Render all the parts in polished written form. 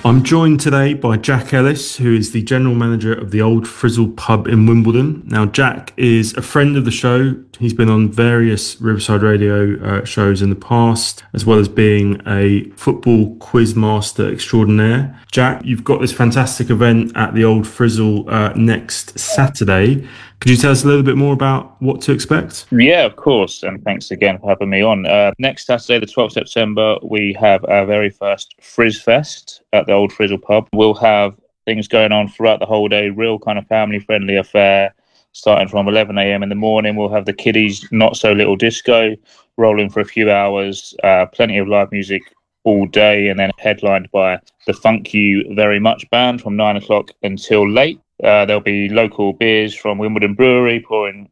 I'm joined today by Jack Ellis, who is the general manager of the Old Frizzle pub in Wimbledon. Now, Jack is a friend of the show. He's been on various Riverside Radio shows in the past, as well as being a football quiz master extraordinaire. Jack, you've got this fantastic event at the Old Frizzle next Saturday. Could you tell us a little bit more about what to expect? Yeah, of course. And thanks again for having me on. Next Saturday, the 12th September, we have our very first Frizz Fest at the Old Frizzle pub. We'll have things going on throughout the whole day, real kind of family-friendly affair. Starting from 11 a.m. in the morning, we'll have the Kiddies Not So Little Disco rolling for a few hours, plenty of live music all day, and then headlined by the Funk You Very Much band from 9 o'clock until late. There'll be local beers from Wimbledon Brewery, pouring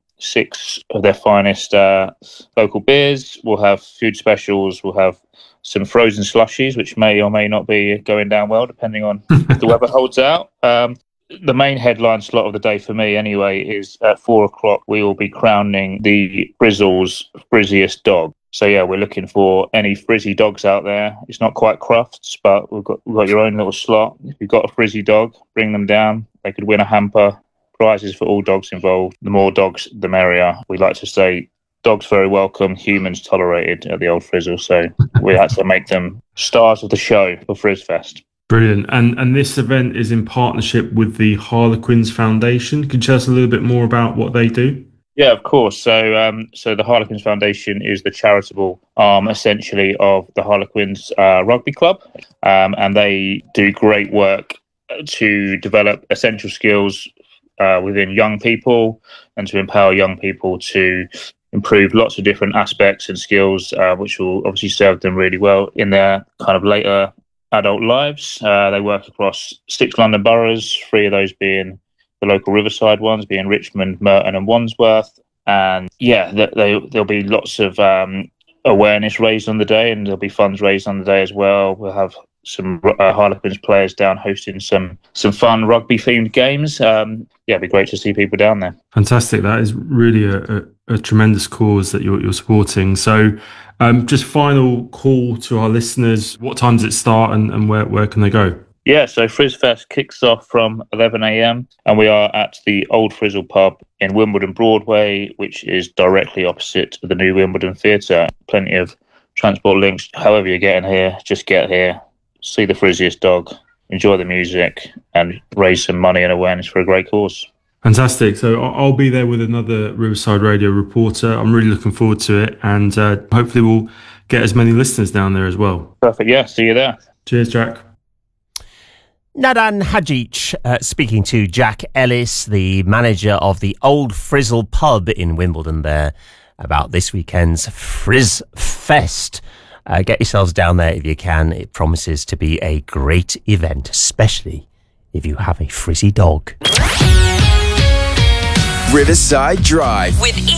6 of their finest local beers. We'll have food specials. We'll have some frozen slushies, which may or may not be going down well, depending on if the weather holds out. The main headline slot of the day for me, anyway, is at 4 o'clock. We will be crowning the Frizzle's frizziest dog. So yeah, we're looking for any frizzy dogs out there. It's not quite Crufts, but we've got your own little slot. If you've got a frizzy dog, bring them down. They could win a hamper. Prizes for all dogs involved. The more dogs, the merrier. We like to say dogs very welcome, humans tolerated at the Old Frizzle. So we had to make them stars of the show for Frizz Fest. Brilliant. And this event is in partnership with the Harlequins Foundation. Could you tell us a little bit more about what they do? Yeah, of course. So the Harlequins Foundation is the charitable arm, essentially, of the Harlequins Rugby Club. And they do great work to develop essential skills within young people and to empower young people to improve lots of different aspects and skills, which will obviously serve them really well in their kind of later adult lives. They work across 6 London boroughs, 3 of those being the local Riverside ones, being Richmond, Merton and Wandsworth. And yeah, there'll be lots of awareness raised on the day, and there'll be funds raised on the day as well. We'll have some Harlequins players down hosting some fun rugby themed games. It'd be great to see people down there. Fantastic. That is really a tremendous cause that you're supporting. So just final call to our listeners. What time does it start and where can they go? Yeah, so Frizz Fest kicks off from 11 a.m. and we are at the Old Frizzle pub in Wimbledon Broadway, which is directly opposite the new Wimbledon Theatre. Plenty of transport links. However you're getting here, just get here, see the frizziest dog, enjoy the music and raise some money and awareness for a great cause. Fantastic. So I'll be there with another Riverside Radio reporter. I'm really looking forward to it, and hopefully we'll get as many listeners down there as well. Perfect. Yeah, see you there. Cheers, Jack. Nadan Hadjic speaking to Jack Ellis, the manager of the Old Frizzle pub in Wimbledon there, about this weekend's Frizz Fest. Get yourselves down there if you can. It promises to be a great event, especially if you have a frizzy dog. Riverside Drive with